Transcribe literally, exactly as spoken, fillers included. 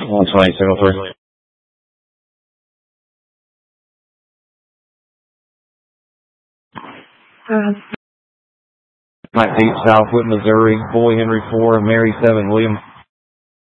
one twenty, signal three. nineteen Southwood, Missouri, Boy Henry four, Mary seven, William.